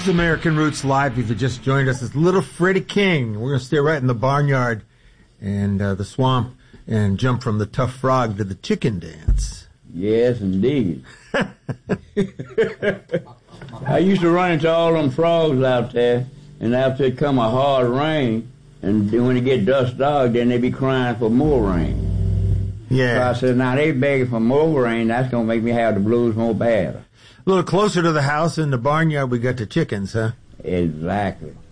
is American Roots Live. If you just joined us, it's Little Freddie King. We're going to stay right in the barnyard and the swamp and jump from the tough frog to the chicken dance. Yes, indeed. I used to run into all them frogs out there, and after it come a hard rain, and then when it get dust dark, then they be crying for more rain. Yeah. So I said, now they begging for more rain, that's going to make me have the blues more bad. A little closer to the house in the barnyard, we got the chickens, huh? Exactly.